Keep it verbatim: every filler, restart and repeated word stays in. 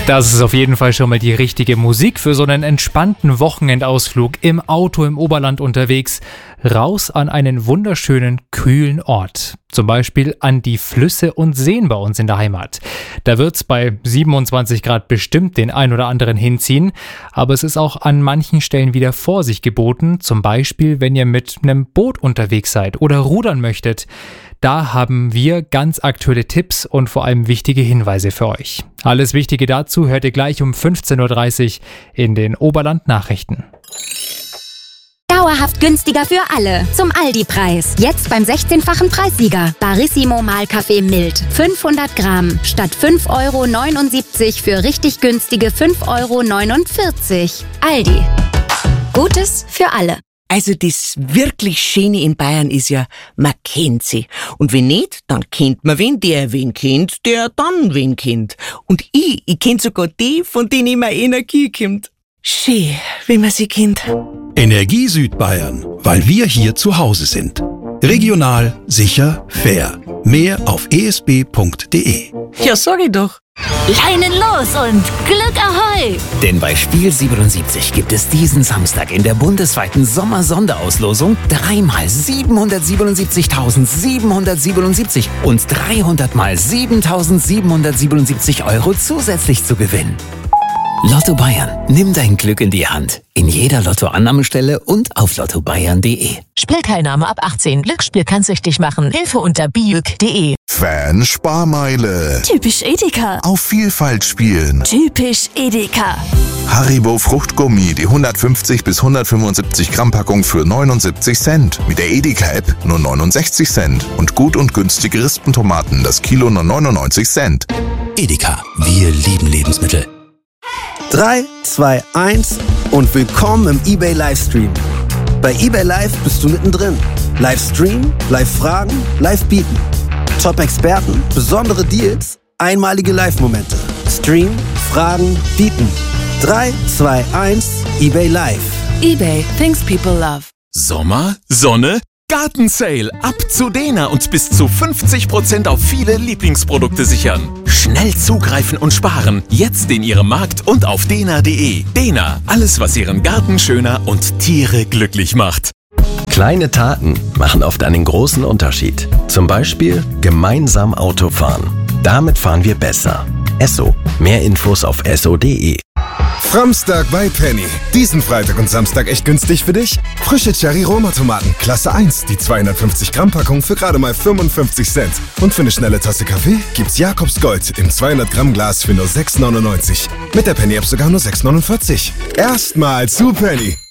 Das ist auf jeden Fall schon mal die richtige Musik für so einen entspannten Wochenendausflug im Auto im Oberland unterwegs, raus an einen wunderschönen, kühlen Ort. Zum Beispiel an die Flüsse und Seen bei uns in der Heimat. Da wird's bei siebenundzwanzig Grad bestimmt den ein oder anderen hinziehen, aber es ist auch an manchen Stellen wieder Vorsicht geboten, zum Beispiel wenn ihr mit einem Boot unterwegs seid oder rudern möchtet. Da haben wir ganz aktuelle Tipps und vor allem wichtige Hinweise für euch. Alles Wichtige dazu hört ihr gleich um fünfzehn Uhr dreißig in den Oberland-Nachrichten. Dauerhaft günstiger für alle. Zum Aldi-Preis. Jetzt beim sechzehnfachen Preissieger. Barissimo Mahlkaffee Mild. fünfhundert Gramm. Statt fünf Euro neunundsiebzig für richtig günstige fünf Euro neunundvierzig. Aldi. Gutes für alle. Also das wirklich Schöne in Bayern ist ja, man kennt sie. Und wenn nicht, dann kennt man wen, der wen kennt, der dann wen kennt. Und ich, ich kenn sogar die, von denen immer Energie kommt. Schön, wie man sie kennt. Energie Südbayern, weil wir hier zu Hause sind. Regional, sicher, fair. Mehr auf e s b punkt d e. Ja, sag ich doch. Leinen los und Glück ahoi! Denn bei Spiel siebenundsiebzig gibt es diesen Samstag in der bundesweiten Sommer-Sonderauslosung dreimal siebenhundertsiebenundsiebzigtausendsiebenhundertsiebenundsiebzig und dreihundert mal siebentausendsiebenhundertsiebenundsiebzig Euro zusätzlich zu gewinnen. Lotto Bayern, nimm dein Glück in die Hand. In jeder Lottoannahmestelle und auf lotto bayern punkt d e. Spielteilnahme ab achtzehn. Glücksspiel kann süchtig machen. Hilfe unter biüg punkt d e. Fan-Sparmeile. Typisch Edeka. Auf Vielfalt spielen. Typisch Edeka. Haribo Fruchtgummi, die hundertfünfzig bis hundertfünfundsiebzig Gramm Packung für neunundsiebzig Cent. Mit der Edeka-App nur neunundsechzig Cent. Und gut und günstige Rispentomaten, das Kilo nur neunundneunzig Cent. Edeka, wir lieben Lebensmittel. drei, zwei, eins und willkommen im eBay Livestream. Bei eBay Live bist du mittendrin. Livestream, Live-Fragen, Live-Bieten. Top-Experten, besondere Deals, einmalige Live-Momente. Stream, Fragen, Bieten. drei, zwei, eins, eBay Live. eBay, things people love. Sommer, Sonne, Gartensale. Ab zu Dena und bis zu fünfzig Prozent auf viele Lieblingsprodukte sichern. Schnell zugreifen und sparen. Jetzt in Ihrem Markt und auf dena punkt d e. Dena, alles was Ihren Garten schöner und Tiere glücklich macht. Kleine Taten machen oft einen großen Unterschied. Zum Beispiel gemeinsam Auto fahren. Damit fahren wir besser. Esso. Mehr Infos auf esso punkt d e. Framstag bei Penny. Diesen Freitag und Samstag echt günstig für dich? Frische Cherry-Roma-Tomaten, Klasse eins, die zweihundertfünfzig Gramm Packung für gerade mal fünfundfünfzig Cent. Und für eine schnelle Tasse Kaffee gibt's Jakobs Gold im zweihundert Gramm Glas für nur sechs neunundneunzig. Mit der Penny-App sogar nur sechs neunundvierzig. Erstmal zu Penny.